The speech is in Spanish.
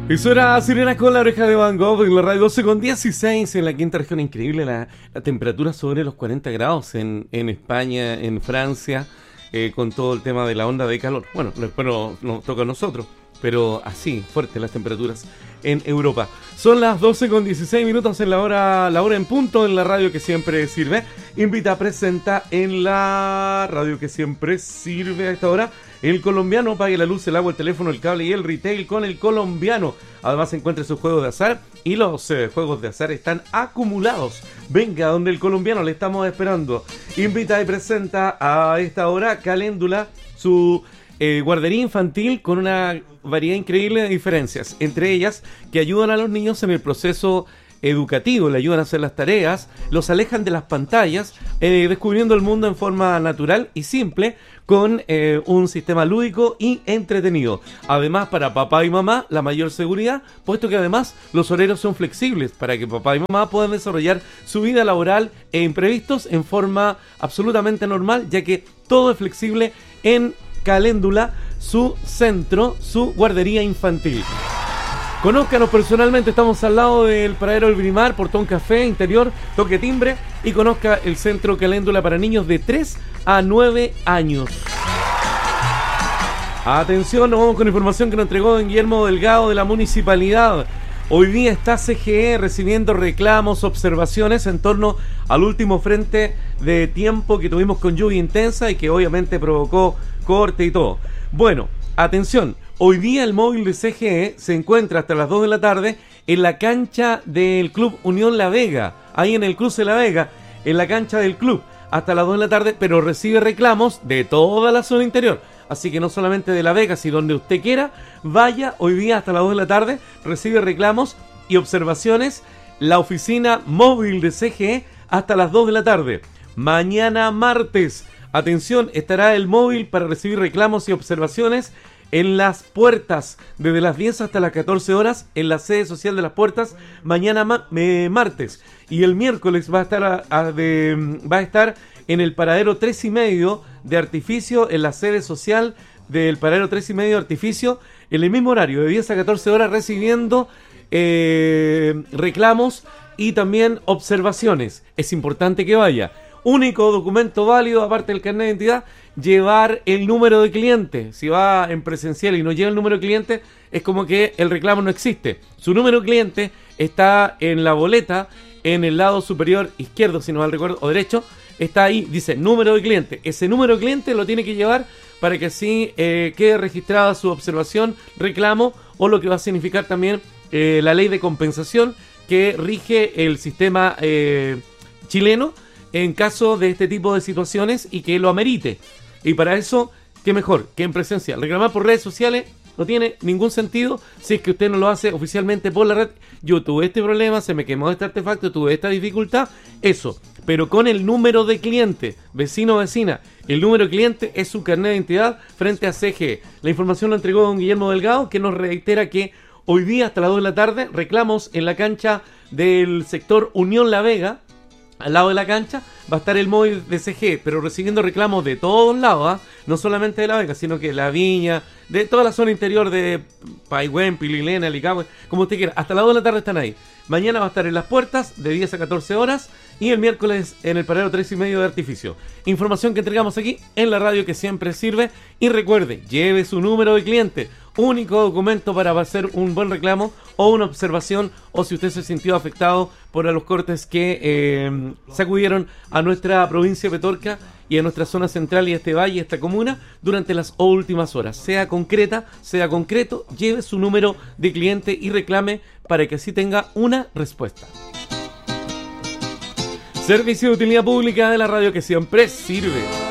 Eso era Sirena con la oreja de Van Gogh en la radio 12 con 16 en la quinta región. Increíble la temperatura sobre los 40 grados en España, en Francia, con todo el tema de la onda de calor. Bueno, después nos toca a nosotros, pero así, fuertes las temperaturas en Europa. Son las 12 con 16 minutos en la hora en punto en la radio que siempre sirve. Invita presenta en la radio que siempre sirve a esta hora. El colombiano, pague la luz, el agua, el teléfono, el cable y el retail con el colombiano. Además encuentre sus juegos de azar y los juegos de azar están acumulados. Venga, donde el colombiano le estamos esperando. Invita y presenta a esta hora Caléndula, su guardería infantil con una variedad increíble de diferencias. Entre ellas, que ayudan a los niños en el proceso educativo, le ayudan a hacer las tareas, los alejan de las pantallas, descubriendo el mundo en forma natural y simple, con un sistema lúdico y entretenido. Además, para papá y mamá, la mayor seguridad, puesto que además los horarios son flexibles para que papá y mamá puedan desarrollar su vida laboral e imprevistos en forma absolutamente normal, ya que todo es flexible en Caléndula, su centro, su guardería infantil. Conózcanos personalmente, estamos al lado del Paradero del Vinimar, Portón Café, interior, toque timbre, y conozca el Centro Caléndula para niños de 3 a 9 años. Atención, nos vamos con información que nos entregó don Guillermo Delgado de la Municipalidad. Hoy día está CGE recibiendo reclamos, observaciones en torno al último frente de tiempo que tuvimos con lluvia intensa y que obviamente provocó corte y todo. Bueno, atención. Hoy día el móvil de CGE se encuentra hasta las 2 de la tarde en la cancha del Club Unión La Vega, ahí en el cruce La Vega, en la cancha del club, hasta las 2 de la tarde, pero recibe reclamos de toda la zona interior. Así que no solamente de La Vega, si donde usted quiera, vaya hoy día hasta las 2 de la tarde, recibe reclamos y observaciones, la oficina móvil de CGE hasta las 2 de la tarde. Mañana martes, atención, estará el móvil para recibir reclamos y observaciones en las puertas, desde las 10 hasta las 14 horas, en la sede social de las puertas, mañana martes. Y el miércoles va a estar en el paradero 3,5 de Artificio, en la sede social del paradero 3,5 de Artificio, en el mismo horario, de 10 a 14 horas, recibiendo reclamos y también observaciones. Es importante que vaya. Único documento válido, aparte del carnet de identidad, llevar el número de cliente. Si va en presencial y no lleva el número de cliente, es como que el reclamo no existe. Su número de cliente está en la boleta, en el lado superior izquierdo, si no mal recuerdo, o derecho, está ahí, dice número de cliente. Ese número de cliente lo tiene que llevar para que así quede registrada su observación, reclamo, o lo que va a significar también la ley de compensación que rige el sistema chileno en caso de este tipo de situaciones y que lo amerite. Y para eso, qué mejor que en presencial. Reclamar por redes sociales no tiene ningún sentido si es que usted no lo hace oficialmente por la red. Yo tuve este problema, se me quemó este artefacto, tuve esta dificultad, eso. Pero con el número de cliente, vecino o vecina, el número de cliente es su carnet de identidad frente a CGE. La información la entregó don Guillermo Delgado, que nos reitera que hoy día hasta las 2 de la tarde reclamos en la cancha del sector Unión La Vega. Al lado de la cancha va a estar el móvil de CG, pero recibiendo reclamos de todos lados, no solamente de La Vega, sino que La Viña, de toda la zona interior de Paigüen, Pililena, Licahue, como usted quiera. Hasta las 2 de la tarde están ahí. Mañana va a estar en las puertas de 10 a 14 horas y el miércoles en el paradero 3,5 de Artificio. Información que entregamos aquí en la radio que siempre sirve. Y recuerde, lleve su número de cliente, único documento para hacer un buen reclamo o una observación, o si usted se sintió afectado por los cortes que sacudieron a nuestra provincia de Petorca y a nuestra zona central y a este valle y a esta comuna durante las últimas horas. Sea concreta, sea concreto, lleve su número de cliente y reclame para que así tenga una respuesta. Servicio de utilidad pública de la radio que siempre sirve.